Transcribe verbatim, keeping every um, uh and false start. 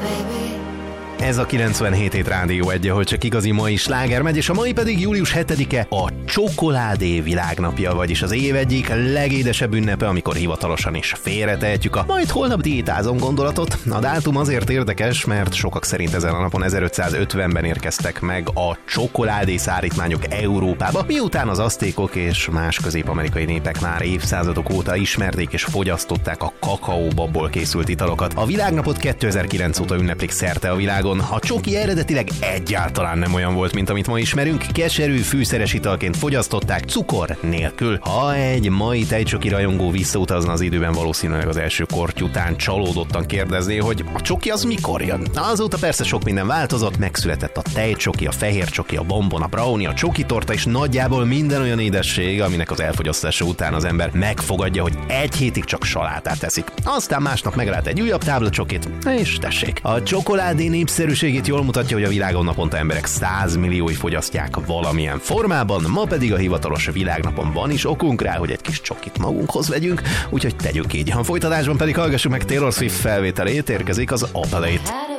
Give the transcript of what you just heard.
Ez a kilencvenhét hét Rádió egy, ahol csak igazi mai sláger megy, és a mai pedig július hetedike, a csokoládé világnapja, vagyis az év egyik legédesebb ünnepe, amikor hivatalosan is félretehetjük a majd holnap diétázom gondolatot. A dátum azért érdekes, mert sokak szerint ezen a napon ezerötszázötvenben érkeztek meg a csokoládé szállítmányok Európába, miután az aztékok és más közép-amerikai népek már évszázadok óta ismerték és fogyasztották a kakaóbabból készült italokat. A világnapot kétezer-kilenc óta ünneplik szerte a világon. A csoki eredetileg egyáltalán nem olyan volt, mint amit ma ismerünk. Keserű, fűszeres italként fogyasztották, cukor nélkül. Ha egy mai tejcsoki rajongó visszautazna az időben, valószínűleg az első korty után csalódottan kérdezné, hogy a csoki az mikor jön. Azóta persze sok minden változott, megszületett a tejcsoki, a fehér csoki, a bombon, a brownie, a csoki torta, és nagyjából minden olyan édesség, aminek az elfogyasztása után az ember megfogadja, hogy egy hétig csak salátát teszik. Aztán másnap meglát egy újabb tábla csokit, és tessék. A csokoládé népszerűségét jól mutatja, hogy a világon naponta emberek százmilliói fogyasztják valamilyen formában, ma pedig a hivatalos világnapon van is okunk rá, hogy egy kis csokit magunkhoz vegyünk, úgyhogy tegyük így. A folytatásban pedig hallgassuk meg Taylor Swift felvételét, érkezik az Operate.